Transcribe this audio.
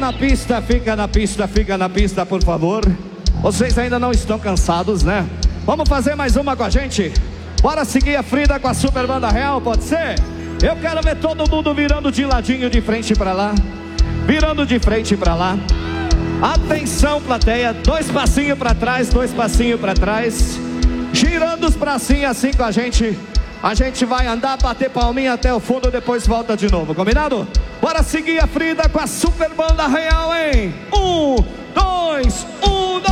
na pista, fica na pista, fica na pista, por favor. Vocês ainda não estão cansados, né? Vamos fazer mais uma com a gente? Bora seguir a Frida com a Super Banda Real, pode ser? Eu quero ver todo mundo virando de ladinho, de frente pra lá. Virando de frente pra lá. Atenção, plateia, 2 passinhos pra trás, 2 passinhos pra trás. Girando os bracinhos assim com a gente. A gente vai andar, bater palminha até o fundo, depois volta de novo, combinado? Bora seguir a Frida com a Super Banda Real, hein? 1, 2, 1.